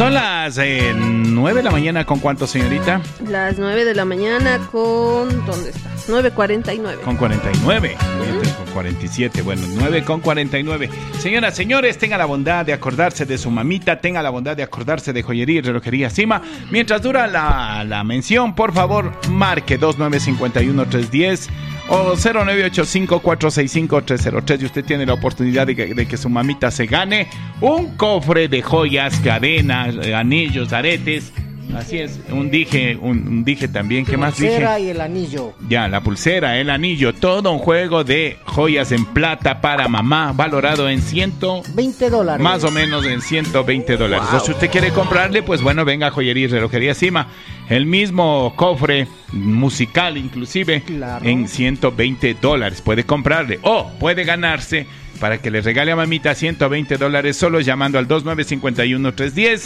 Son las 9 de la mañana, ¿con cuánto, señorita? Las 9 de la mañana con... ¿Dónde está? 9:49. Con 49. Con 47. Bueno, 9:49. Señoras, señores, tenga la bondad de acordarse de su mamita, tenga la bondad de acordarse de Joyería y Relojería Cima. Mientras dura la mención, por favor, marque 2951-310 o 0985-465-303 y usted tiene la oportunidad de que su mamita se gane un cofre de joyas, cadenas, anillos, aretes. Así es, un dije también, ¿qué más dije? La pulsera y el anillo. Ya, la pulsera, el anillo, todo un juego de joyas en plata para mamá, valorado en $120. Más o menos en $120. Wow. O si usted quiere comprarle, pues bueno, venga a Joyería y Relojería Cima. El mismo cofre musical, inclusive, claro, en $120. Puede comprarle o puede ganarse para que le regale a mamita $120 solo llamando al 2951-310,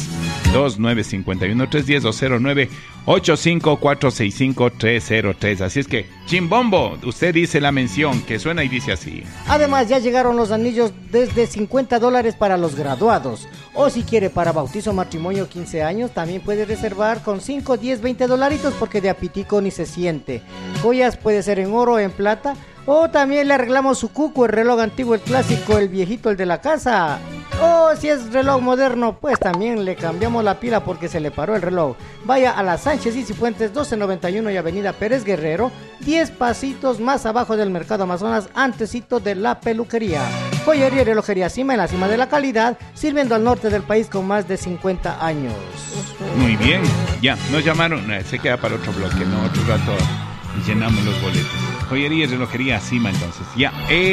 2951-310 o 0985-465-303. Así es que, Chimbombo, usted dice la mención que suena y dice así. Además, ya llegaron los anillos desde $50 para los graduados. O si quiere para bautizo, matrimonio, 15 años, también puede reservar con 5, 10, $20 porque de apitico ni se siente. Joyas puede ser en oro o en plata. O también le arreglamos su cuco, el reloj antiguo, el clásico, el viejito, el de la casa. O si es reloj moderno, pues también le cambiamos la pila porque se le paró el reloj. Vaya a la Sánchez y Cifuentes 1291 y Avenida Pérez Guerrero, 10 pasitos más abajo del Mercado Amazonas, antesito de la peluquería. Joyería y Relojería Cima, en la cima de la calidad, sirviendo al norte del país con más de 50 años. Muy bien, ya, nos llamaron, se queda para otro bloque, ¿no? Otro rato llenamos los boletos. Joyería y Relojería Cima, entonces, ya.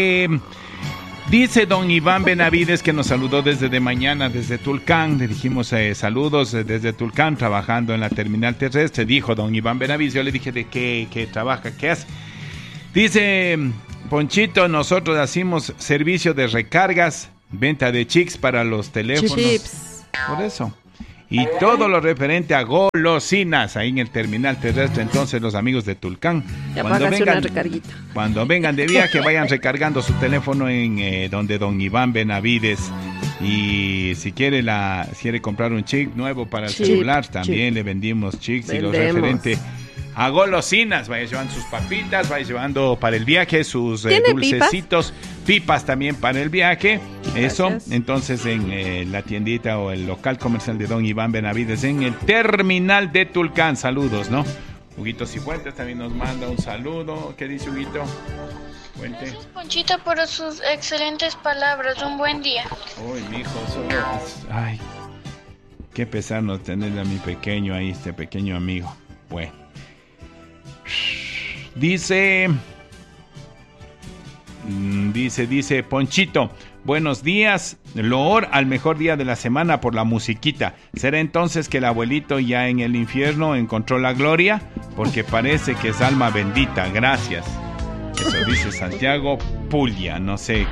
Dice don Iván Benavides que nos saludó desde de mañana, desde Tulcán. Le dijimos saludos desde Tulcán, trabajando en la terminal terrestre. Dijo don Iván Benavides, yo le dije de qué trabaja, qué hace. Dice, Ponchito, nosotros hacemos servicio de recargas, venta de chips para los teléfonos. Chips. Por eso. Y todo lo referente a golosinas ahí en el terminal terrestre. Entonces los amigos de Tulcán, cuando vengan de viaje, vayan recargando su teléfono en donde don Iván Benavides. Y si quiere comprar un chip nuevo para el celular, también le vendimos chips. Y lo referente a golosinas, vaya llevando sus papitas, vaya llevando para el viaje sus dulcecitos, pipas también para el viaje. Eso, entonces en la tiendita o el local comercial de don Iván Benavides en el terminal de Tulcán. Saludos, ¿no? Huguito Cifuentes también nos manda un saludo. ¿Qué dice Huguito? Cuente. Gracias, Ponchito, por sus excelentes palabras. Un buen día. Uy, mijo, ay, qué pesar no tenerle a mi pequeño ahí, este pequeño amigo. Bueno. Dice Ponchito, buenos días, loor al mejor día de la semana por la musiquita. ¿Será entonces que el abuelito ya en el infierno encontró la gloria? Porque parece que es alma bendita, gracias. Eso dice Santiago Puglia, no sé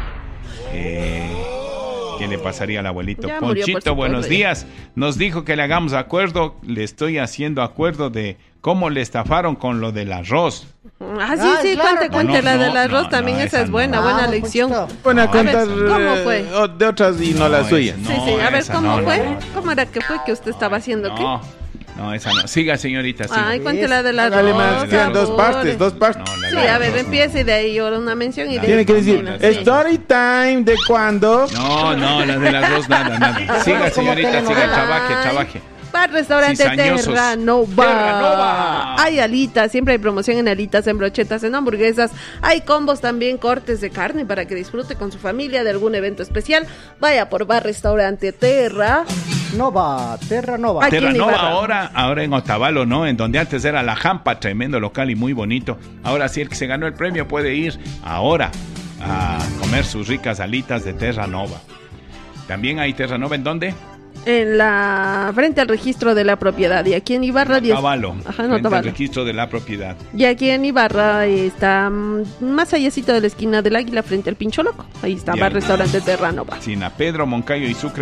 qué le pasaría al abuelito. Ya Ponchito, buenos días. Nos dijo que le hagamos acuerdo, le estoy haciendo acuerdo de cómo le estafaron con lo del arroz. Sí, claro. Cuente la del arroz también, esa es buena lección. Bueno, a contar ¿cómo fue? De otras y no la suya. Sí, a ver, ¿cómo fue? ¿Cómo era que fue que usted estaba haciendo qué? No, esa no. Siga, señorita, siga. Ay, cuente la del arroz. Dale más, quedan dos partes. Sí, a ver, empiece y de ahí ahora una mención y de ahí. Tiene que decir, story time, ¿de cuándo? No, la del arroz, nada. Siga, señorita, siga, trabaje. Bar Restaurante Terra Nova. Hay alitas, siempre hay promoción en alitas, en brochetas, en hamburguesas. Hay combos también, cortes de carne para que disfrute con su familia de algún evento especial. Vaya por Bar Restaurante Terra Nova. Terra Nova ahora en Otavalo, ¿no? En donde antes era La Jampa, tremendo local y muy bonito. Ahora sí, el que se ganó el premio puede ir ahora a comer sus ricas alitas de Terra Nova. También hay Terra Nova, ¿en dónde? Frente al registro de la propiedad. Y aquí en Ibarra Otavalo, frente al registro de la propiedad. Y aquí en Ibarra está más allácito de la esquina del Águila, frente al Pincho Loco. Ahí está, Bar Restaurante Terra Nova. Sina Pedro, Moncayo y Sucre,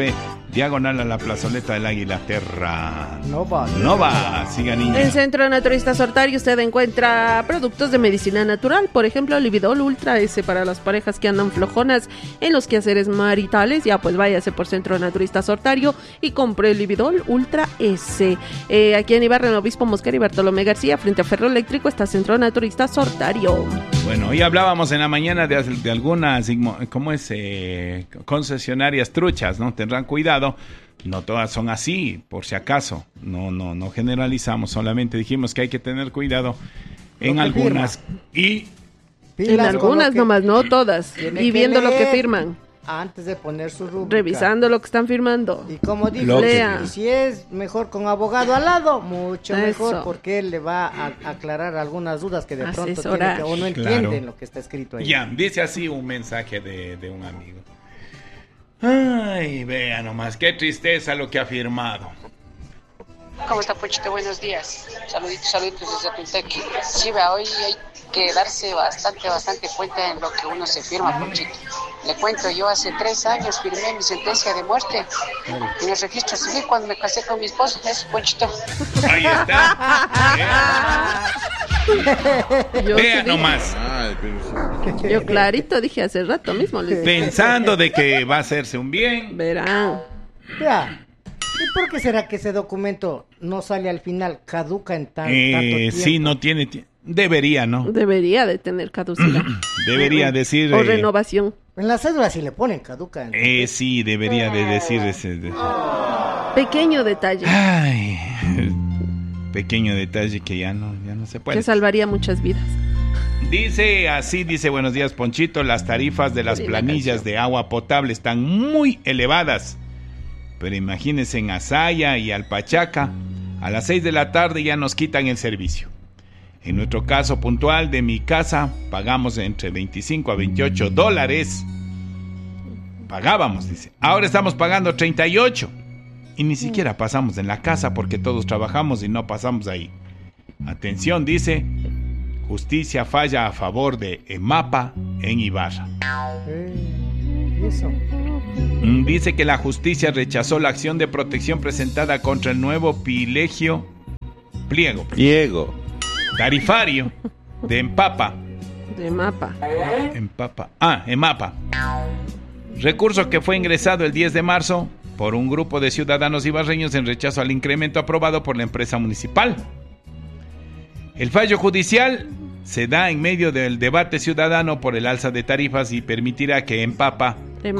diagonal a la plazoleta del Águila Terra. Nova, siga niña. En Centro Naturista Sortario usted encuentra productos de medicina natural, por ejemplo, Lividol Ultra S para las parejas que andan flojonas en los quehaceres maritales. Ya pues váyase por Centro Naturista Sortario y compre Lividol Ultra S. Aquí en Ibarra, en Obispo Mosquera y Bartolomé García, frente a Ferro Eléctrico, está Centro Naturista Sortario. Bueno, hoy hablábamos en la mañana de algunas, ¿cómo es? Concesionarias truchas, ¿no? Tendrán cuidado. No todas son así, por si acaso. No generalizamos, solamente dijimos que hay que tener cuidado en algunas. Y en algunas nomás, no todas. Y viendo lo que firman. Antes de poner su rúbrica. Revisando lo que están firmando. Y como dijo, y si es mejor con abogado al lado, mucho mejor, porque él le va a aclarar algunas dudas que de pronto tiene que, o no entienden lo que está escrito ahí. Ya, dice así un mensaje de un amigo. Ay, vea nomás, qué tristeza lo que ha firmado. ¿Cómo está, Ponchito? Buenos días. Saluditos desde Tulteque. Sí, vea, hoy hay que darse bastante cuenta en lo que uno se firma, Ponchito. Le cuento, yo hace 3 años firmé mi sentencia de muerte en el registro civil cuando me casé con mi esposo, eso, Ponchito. Ahí está. Vea nomás. Yo clarito dije hace rato mismo. Pensando de que va a hacerse un bien. Verán. Ya. ¿Y por qué será que ese documento no sale al final? Caduca en tanto tiempo. Sí, no tiene... Debería, ¿no? Debería de tener caducidad. Debería decir... O renovación. En la cédula sí le ponen caduca. Sí, debería de decir ese... Pequeño detalle. Ay, pequeño detalle que ya no se puede. Que salvaría muchas vidas. Dice, buenos días, Ponchito, las tarifas de las planillas de agua potable están muy elevadas. Pero imagínense en Azaya y Alpachaca, a las 6 de la tarde ya nos quitan el servicio. En nuestro caso puntual de mi casa, pagamos entre 25 a 28 dólares. Pagábamos, dice. Ahora estamos pagando 38. Y ni siquiera pasamos en la casa porque todos trabajamos y no pasamos ahí. Atención, dice. Justicia falla a favor de EMAPA en Ibarra. Eso. Dice que la justicia rechazó la acción de protección presentada contra el nuevo pliego tarifario de EMAPA. EMAPA. Recurso que fue ingresado el 10 de marzo por un grupo de ciudadanos ibarreños en rechazo al incremento aprobado por la empresa municipal. El fallo judicial se da en medio del debate ciudadano por el alza de tarifas y permitirá que EMAPA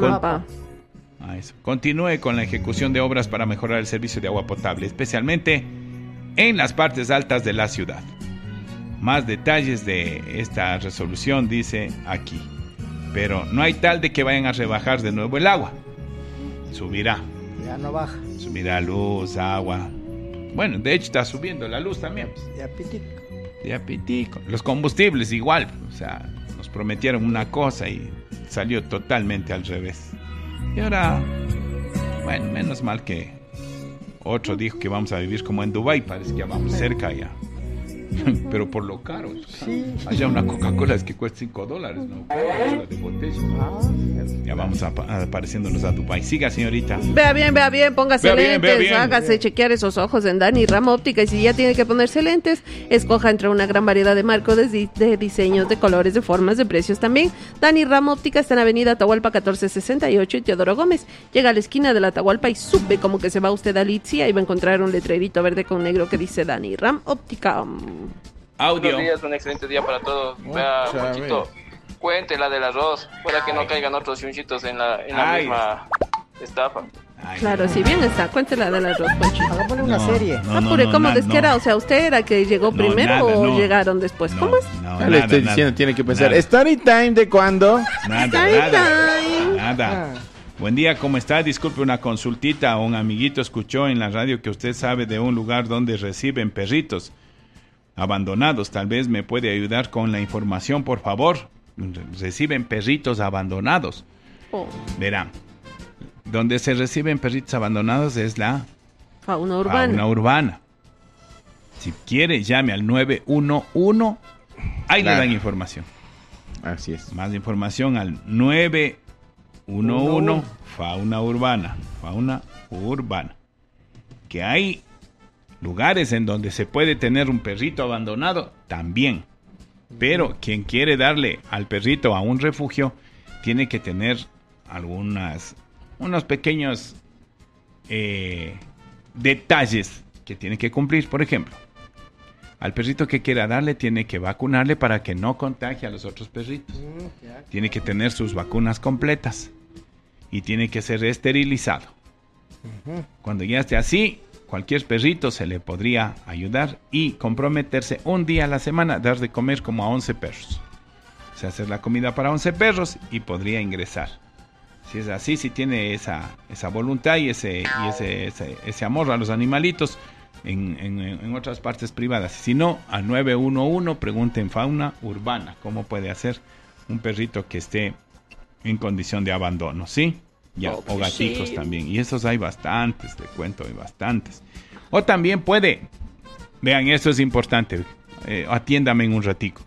continúe con la ejecución de obras para mejorar el servicio de agua potable, especialmente en las partes altas de la ciudad. Más detalles de esta resolución dice aquí. Pero no hay tal de que vayan a rebajar de nuevo el agua. Subirá. Ya no baja. Subirá luz, agua. Bueno, de hecho está subiendo la luz también. De a pitico. Los combustibles igual. O sea, nos prometieron una cosa y salió totalmente al revés. Y ahora, bueno, menos mal que otro dijo que vamos a vivir como en Dubái. Parece que ya vamos cerca ya. Pero por lo caro. Sí. Allá una Coca-Cola es que cuesta $5, ¿no? Coca-Cola de botella. Ya vamos apareciéndonos a Dubái. Siga, señorita. Vea bien, póngase lentes, hágase chequear esos ojos en Dani Ram Óptica. Y si ya tiene que ponerse lentes, escoja entre una gran variedad de marcos, de diseños, de colores, de formas, de precios también. Dani Ram Óptica está en Avenida Atahualpa 1468 y Teodoro Gómez. Llega a la esquina de la Atahualpa y sube como que se va usted a Litsi. Ahí va a encontrar un letrerito verde con negro que dice Dani Ram Óptica. Audio. Buenos días, un excelente día para todos. Vea, Ponchito, cuente la del arroz para que no caigan otros yunchitos en la misma estafa. Claro, si bien está, cuéntela del arroz, Poncho. Hagámosle una serie. ¿Cómo es que era? O sea, ¿usted era que llegó primero o llegaron después? ¿Cómo es? Le estoy diciendo, tiene que pensar. ¿Story time de cuándo? Nada. Buen día, ¿cómo está? Disculpe una consultita. Un amiguito escuchó en la radio que usted sabe de un lugar donde reciben perritos abandonados. Tal vez me puede ayudar con la información, por favor. Reciben perritos abandonados. Verán, donde se reciben perritos abandonados es la fauna urbana. Si quiere, llame al 911. Ahí le dan información. Así es. Más información al 911 911, fauna urbana. Que hay lugares en donde se puede tener un perrito abandonado, también. Pero quien quiere darle al perrito a un refugio, tiene que tener unos pequeños detalles que tiene que cumplir. Por ejemplo, al perrito que quiera darle, tiene que vacunarle para que no contagie a los otros perritos. Tiene que tener sus vacunas completas y tiene que ser esterilizado. Cuando ya esté así, cualquier perrito se le podría ayudar y comprometerse un día a la semana, dar de comer como a 11 perros. O sea, hacer la comida para 11 perros y podría ingresar. Si es así, si tiene esa voluntad y ese amor a los animalitos en otras partes privadas. Si no, al 911 pregunten fauna urbana cómo puede hacer un perrito que esté en condición de abandono, ¿sí? Ya, o gaticos también. Y esos hay bastantes, te cuento, hay bastantes. O también puede, vean, esto es importante, atiéndame en un ratico.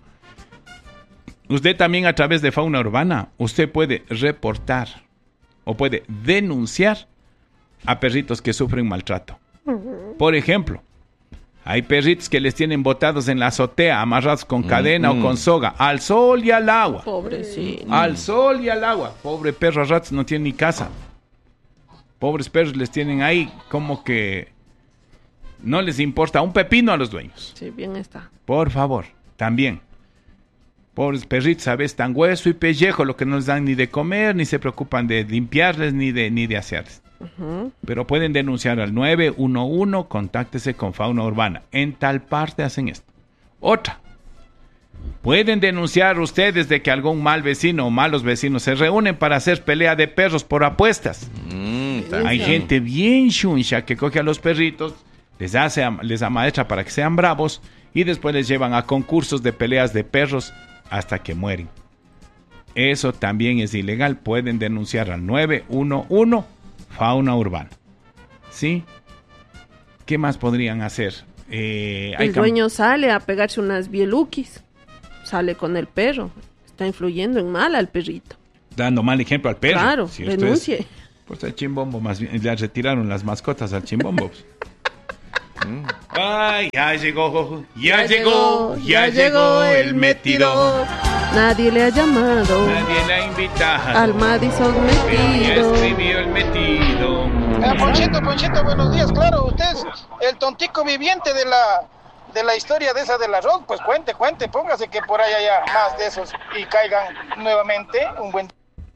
Usted también a través de fauna urbana, usted puede reportar o puede denunciar a perritos que sufren maltrato. Por ejemplo, hay perritos que les tienen botados en la azotea, amarrados con cadena o con soga, al sol y al agua. Pobrecito. Al sol y al agua. Pobre perro, ratos no tiene ni casa. Pobres perros les tienen ahí como que no les importa un pepino a los dueños. Sí, bien está. Por favor, también. Pobres perritos, a veces tan hueso y pellejo, lo que no les dan ni de comer, ni se preocupan de limpiarles, ni de hacerles. Pero pueden denunciar al 911, contáctese con fauna urbana. En tal parte hacen esto. Otra, pueden denunciar ustedes de que algún mal vecino o malos vecinos se reúnen para hacer pelea de perros por apuestas. Hay gente bien chuncha que coge a los perritos, les amaecha para que sean bravos y después les llevan a concursos de peleas de perros hasta que mueren. Eso también es ilegal. Pueden denunciar al 911 fauna urbana. ¿Sí? ¿Qué más podrían hacer? El dueño sale a pegarse unas bieluquis. Sale con el perro. Está influyendo en mal al perrito. Dando mal ejemplo al perro. Claro, si denuncie. Pues el chimbombo más bien. Le retiraron las mascotas al chimbombo. Ay, ya llegó el metido. Nadie le ha llamado. Nadie le ha invitado. Al Madison metido. Escribió el metido. Ponchito, buenos días. Claro, usted es el tontico viviente de la historia de esa del arroz. Pues cuente, póngase que por ahí haya más de esos y caigan nuevamente un buen...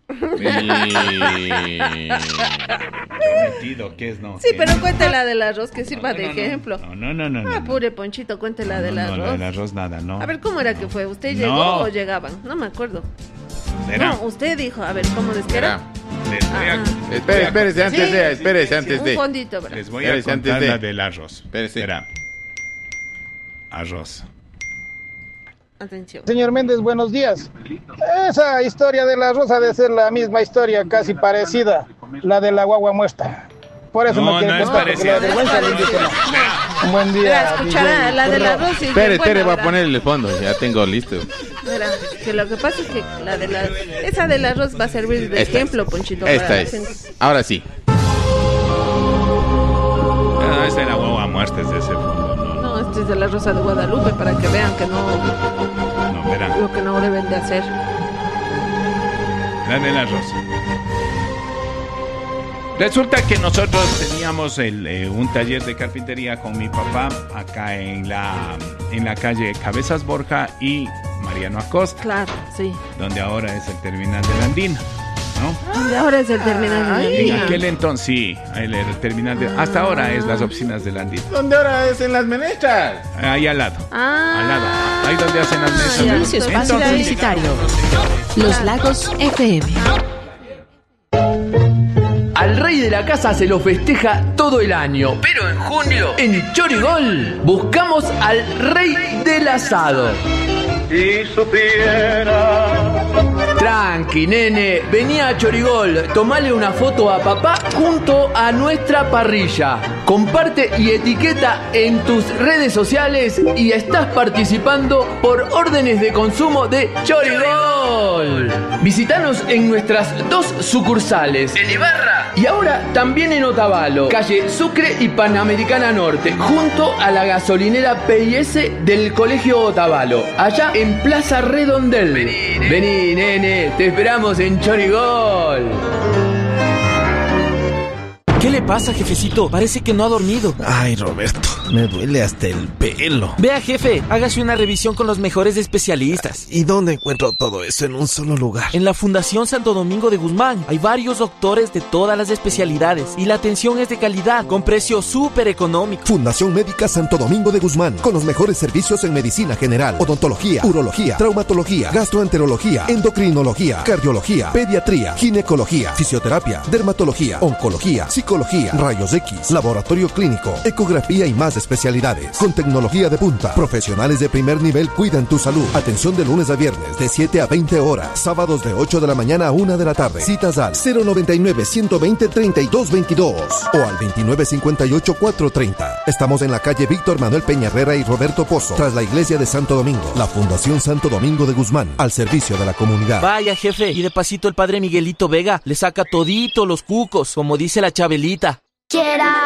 Metido, ¿qué es? No, sí, pero cuente la del arroz que sirva de ejemplo. No. Pure Ponchito, cuente la del arroz. La del arroz nada, no. A ver, ¿cómo era que fue? ¿Usted llegó o llegaban? No me acuerdo. ¿Será? No, usted dijo, a ver, ¿cómo les queda? Espérese antes de. Un fondito, ¿verdad? Les voy a contar la del arroz. Espera. Arroz. Atención. Señor Méndez, buenos días. Esa historia de la rosa debe ser la misma historia, casi parecida, la de la guagua muerta. Por eso no quiere contar, porque la vergüenza le indígena. Un buen día. Escuchará la del arroz. Espere, voy a ponerle el fondo, ya tengo listo. Mira, que lo que pasa es que esa del arroz va a servir de ejemplo, Ponchito. Esta es. Ahora sí. Esta es la guagua muerta, es de ese fondo. No, este es de la Rosa de Guadalupe, para que vean que no verán lo que no deben de hacer. La del arroz. Resulta que nosotros teníamos un taller de carpintería con mi papá acá en la calle Cabezas Borja y Mariano Acosta. Claro, sí. Donde ahora es el terminal de la Andina, ¿no? Donde ahora es el terminal de la Andina. En aquel entonces, sí, el terminal de... Hasta ahora es las oficinas de la Andina. ¿Dónde ahora es en Las Menechas? Ahí al lado. Al lado. Ahí donde hacen las mesas. Servicio espacio publicitario. Los Lagos FM. Al rey de la casa se lo festeja todo el año, pero en junio, en Chorigol, buscamos al rey del asado. Si supiera Tranqui, nene, vení a Chorigol, tomale una foto a papá junto a nuestra parrilla. Comparte y etiqueta en tus redes sociales y estás participando por órdenes de consumo de Chorigol. Visítanos en nuestras 2 sucursales, en Ibarra y ahora también en Otavalo, calle Sucre y Panamericana Norte, junto a la gasolinera P&S del Colegio Otavalo, allá en Plaza Redondel. Vení, nene, te esperamos en Chorigol. ¿Qué le pasa, jefecito? Parece que no ha dormido. Ay, Roberto, me duele hasta el pelo. Vea, jefe, hágase una revisión con los mejores especialistas. ¿Y dónde encuentro todo eso en un solo lugar? En la Fundación Santo Domingo de Guzmán. Hay varios doctores de todas las especialidades y la atención es de calidad, con precio súper económico. Fundación Médica Santo Domingo de Guzmán, con los mejores servicios en medicina general, odontología, urología, traumatología, gastroenterología, endocrinología, cardiología, pediatría, ginecología, fisioterapia, dermatología, oncología, psicología, rayos X, laboratorio clínico, ecografía y más especialidades. Con tecnología de punta, profesionales de primer nivel cuidan tu salud. Atención de lunes a viernes de 7 a 20 horas, sábados de 8 de la mañana a 1 de la tarde. Citas al 099-120-3222 o al 2958-430. Estamos en la calle Víctor Manuel Peña Herrera y Roberto Pozo, tras la iglesia de Santo Domingo. La Fundación Santo Domingo de Guzmán, al servicio de la comunidad. Vaya, jefe, y de pasito el padre Miguelito Vega le saca todito los cucos, como dice la Chabelita.